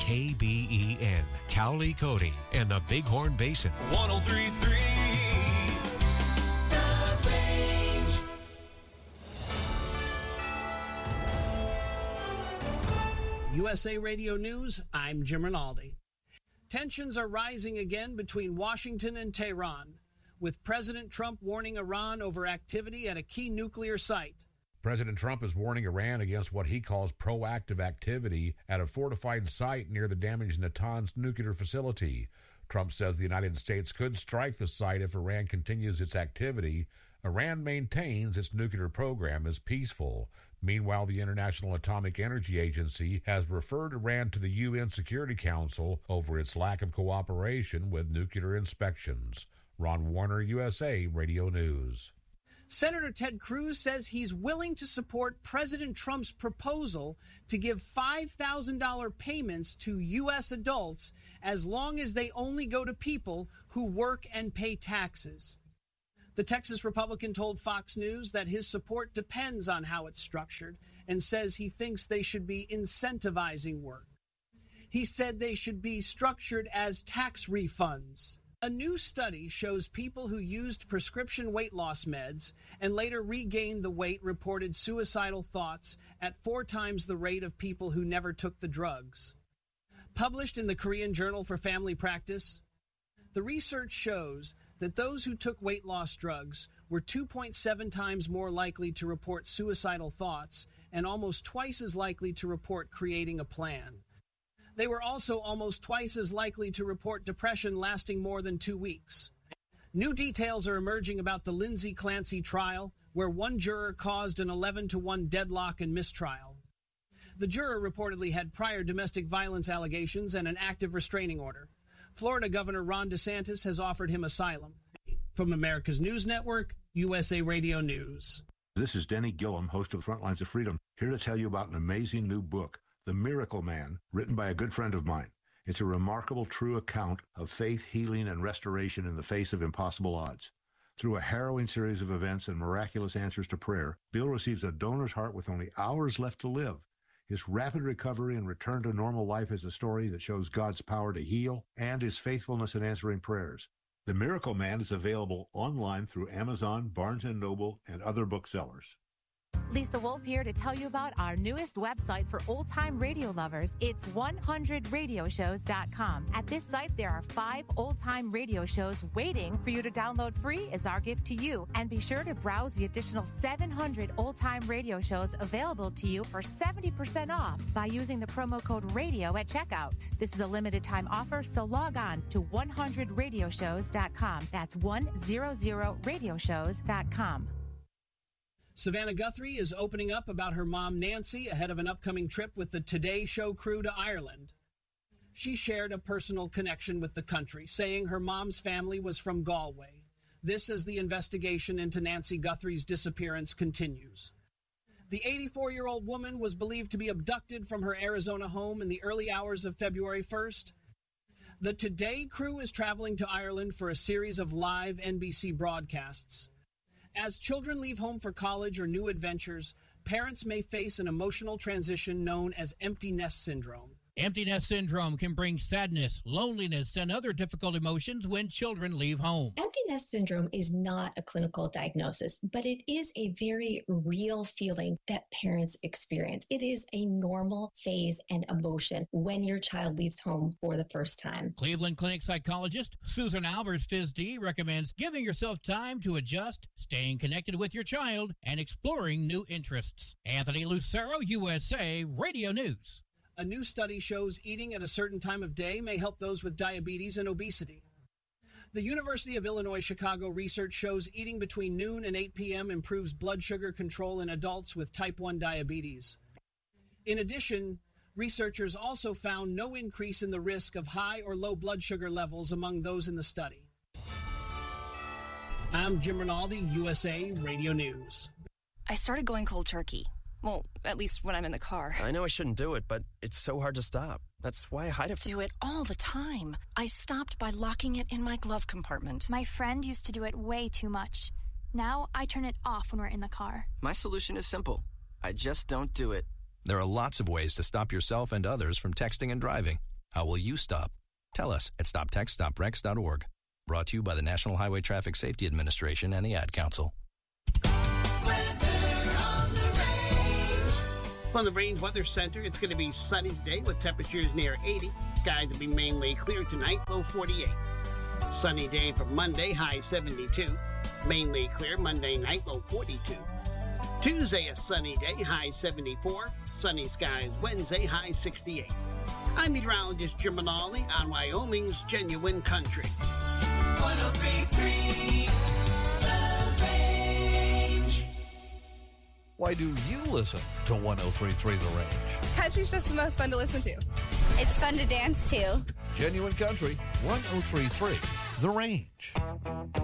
KBEN, Cowley, Cody, and the Bighorn Basin. 103.3 The Range. USA Radio News, I'm Jim Rinaldi. Tensions are rising again between Washington and Tehran, with President Trump warning Iran over activity at a key nuclear site. President Trump is warning Iran against what he calls proactive activity at a fortified site near the damaged Natanz nuclear facility. Trump says the United States could strike the site if Iran continues its activity. Iran maintains its nuclear program is peaceful. Meanwhile, the International Atomic Energy Agency has referred Iran to the UN Security Council over its lack of cooperation with nuclear inspections. Ron Warner, USA Radio News. Senator Ted Cruz says he's willing to support President Trump's proposal to give $5,000 payments to U.S. adults as long as they only go to people who work and pay taxes. The Texas Republican told Fox News that his support depends on how it's structured and says he thinks they should be incentivizing work. He said they should be structured as tax refunds. A new study shows people who used prescription weight loss meds and later regained the weight reported suicidal thoughts at 4 times the rate of people who never took the drugs. Published in the Korean Journal for Family Practice, the research shows that those who took weight loss drugs were 2.7 times more likely to report suicidal thoughts and almost twice as likely to report creating a plan. They were also almost twice as likely to report depression lasting more than 2 weeks. New details are emerging about the Lindsay Clancy trial, where one juror caused an 11-1 deadlock and mistrial. The juror reportedly had prior domestic violence allegations and an active restraining order. Florida Governor Ron DeSantis has offered him asylum. From America's News Network, USA Radio News. This is Denny Gillum, host of Frontlines of Freedom, here to tell you about an amazing new book, The Miracle Man, written by a good friend of mine. It's a remarkable, true account of faith, healing, and restoration in the face of impossible odds. Through a harrowing series of events and miraculous answers to prayer, Bill receives a donor's heart with only hours left to live. His rapid recovery and return to normal life is a story that shows God's power to heal and his faithfulness in answering prayers. The Miracle Man is available online through Amazon, Barnes & Noble, and other booksellers. Lisa Wolf here to tell you about our newest website for old-time radio lovers. It's 100radioshows.com. At this site, there are 5 old-time radio shows waiting for you to download free as our gift to you. And be sure to browse the additional 700 old-time radio shows available to you for 70% off by using the promo code RADIO at checkout. This is a limited-time offer, so log on to 100radioshows.com. That's 100radioshows.com. Savannah Guthrie is opening up about her mom, Nancy, ahead of an upcoming trip with the Today Show crew to Ireland. She shared a personal connection with the country, saying her mom's family was from Galway. This as the investigation into Nancy Guthrie's disappearance continues. The 84-year-old woman was believed to be abducted from her Arizona home in the early hours of February 1st. The Today crew is traveling to Ireland for a series of live NBC broadcasts. As children leave home for college or new adventures, parents may face an emotional transition known as empty nest syndrome. Empty nest syndrome can bring sadness, loneliness, and other difficult emotions when children leave home. Empty nest syndrome is not a clinical diagnosis, but it is a very real feeling that parents experience. It is a normal phase and emotion when your child leaves home for the first time. Cleveland Clinic psychologist Susan Albers, PhD, recommends giving yourself time to adjust, staying connected with your child, and exploring new interests. Anthony Lucero, USA Radio News. A new study shows eating at a certain time of day may help those with diabetes and obesity. The University of Illinois Chicago research shows eating between noon and 8 p.m. improves blood sugar control in adults with type 1 diabetes. In addition, researchers also found no increase in the risk of high or low blood sugar levels among those in the study. I'm Jim Rinaldi, USA Radio News. I started going cold turkey. Well, at least when I'm in the car. I know I shouldn't do it, but it's so hard to stop. That's why I hide it. Do it all the time. I stopped by locking it in my glove compartment. My friend used to do it way too much. Now I turn it off when we're in the car. My solution is simple. I just don't do it. There are lots of ways to stop yourself and others from texting and driving. How will you stop? Tell us at stoptextsstopwrecks.org. Brought to you by the National Highway Traffic Safety Administration and the Ad Council. From the Range Weather Center, it's going to be sunny today with temperatures near 80. Skies will be mainly clear tonight, low 48. Sunny day for Monday, high 72. Mainly clear Monday night, low 42. Tuesday, a sunny day, high 74. Sunny skies Wednesday, high 68. I'm meteorologist Jim Manali on Wyoming's Genuine Country. 103.3 The Range. Why do you listen to 103.3 The Range? Country's just the most fun to listen to. It's fun to dance to. Genuine Country, 103.3 The Range.